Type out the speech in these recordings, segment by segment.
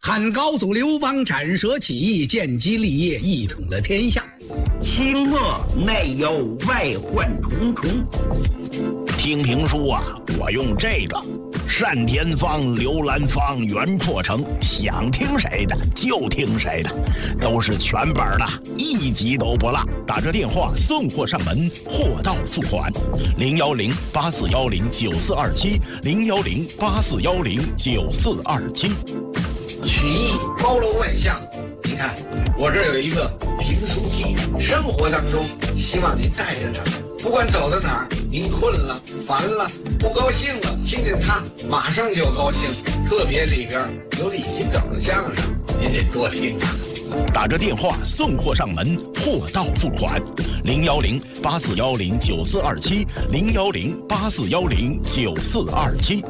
汉高祖刘邦斩蛇起义，建基立业，一统了天下。 清末内忧外患重重。 听评书啊，我用这个单田芳、刘兰芳、袁阔成，想听谁的就听谁的，都是全本的，一集都不落。打这电话送货上门，货到付款。010-8410-9427，010-8410-9427。 曲艺包罗万象，你看我这儿有一个评书机，生活当中希望您带着它，不管走到哪儿，您困了、烦了、不高兴了，听见它马上就高兴。特别里边有李金斗的相声，您得多听啊。 打着电话送货上门，货到付款。010-8410-9427，010-8410-9427。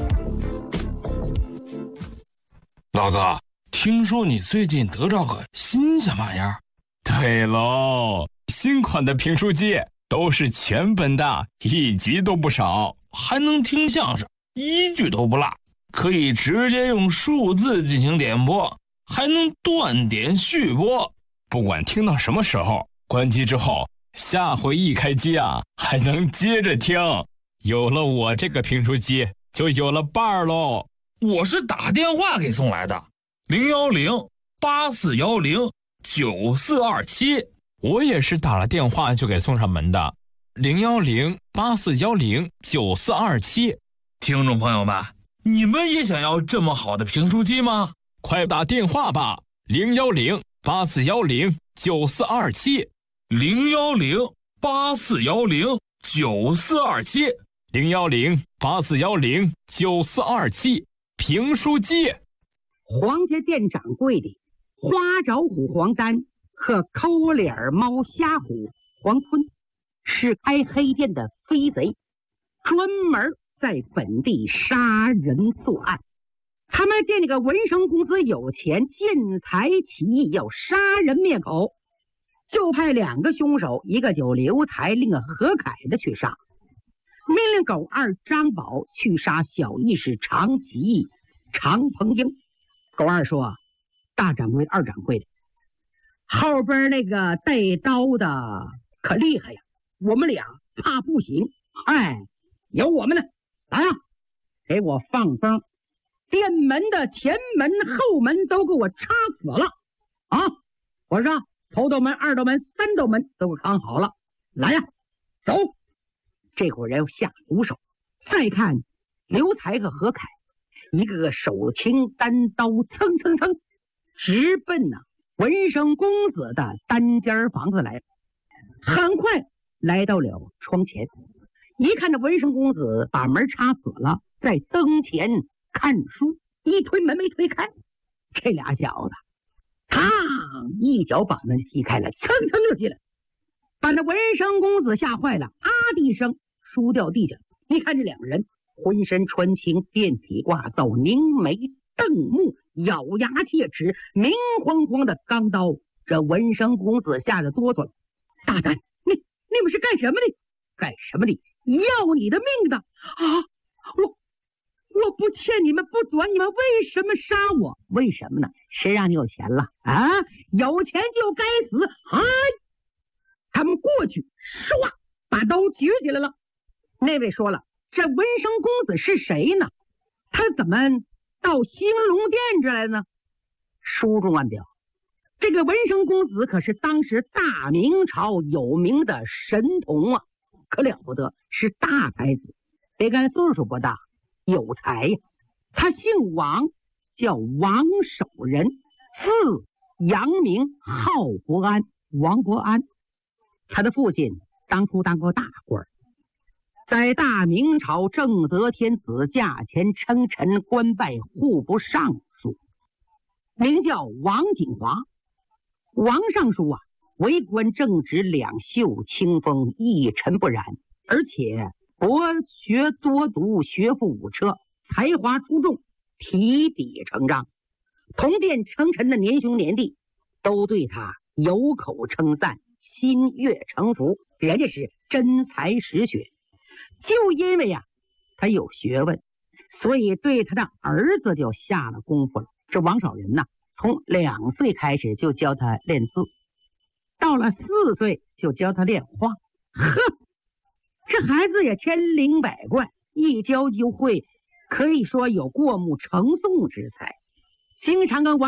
老哥，听说你最近得着个新鲜玩意儿？ 对喽，新款的评书机都是全本的，一集都不少， 还能听相声，一句都不落，可以直接用数字进行点播，还能断点续播。 不管听到什么时候，关机之后，下回一开机啊，还能接着听。有了我这个评书机，就有了伴儿喽。 我是打电话给送来的，010-8410-9427。 我也是打了电话就给送上门的，010-8410-9427。 听众朋友们，你们也想要这么好的评书机吗？ 快打电话吧，010-8410-9427。 010-8410-9427。 010-8410-9427。评书机。 皇家店掌柜的花爪虎黄丹和抠脸猫瞎虎黄坤是开黑店的飞贼，专门在本地杀人作案。他们见那个文生公司有钱，见财起意，要杀人灭口，就派两个凶手，一个叫刘才，另一个何凯的去杀。命令狗二张宝去杀小义士常吉、常鹏英。狗二说：“大掌柜、二掌柜的，后边那个带刀的可厉害呀，我们俩怕不行。哎，有我们呢，来啊，给我放风，店门的前门、后门都给我插死了啊！我说头道门、二道门、三道门都给我扛好了，来呀，走！”这伙人下毒手。再看刘才和何凯，一个个手擎单刀，蹭蹭蹭直奔文生公子的单间房子来。很快来到了窗前，一看这文生公子把门插死了，在灯前看书，一推门没推开，这俩小子嘡一脚把门踢开了，蹭蹭就进来，把那文生公子吓坏了，啊的一声输掉地下。一看这两人浑身穿青，遍体挂扫，凝眉瞪目，咬牙切齿，明晃晃的钢刀。这文生公子吓得哆嗦了：“大胆，你们是干什么的？干什么的？要你的命的啊！我不欠你们不短，你们为什么杀我？为什么呢？谁让你有钱了啊？有钱就该死！哎！”他们过去唰把刀举起来了。那位说了：“这文生公子是谁呢？他怎么到兴隆殿这来呢？”书中暗表，这个文生公子可是当时大明朝有名的神童啊，可了不得，是大才子。别看岁数不大，有才呀。他姓王，叫王守仁，字阳明，号伯安，王伯安。他的父亲当初当过大官，在大明朝正德天子驾前称臣，官拜户部尚书，名叫王景华。王尚书啊，为官正直，两袖清风，一尘不染，而且博学多读，学富五车，才华出众，提笔成章。同殿称臣的年兄年弟都对他有口称赞，心悦诚服，人家是真才实学。就因为他有学问，所以对他的儿子就下了功夫了。这王守仁从2岁开始就教他练字，到了4岁就教他练画。呵，这孩子也千灵百怪，一教就会，可以说有过目成诵之才，经常跟王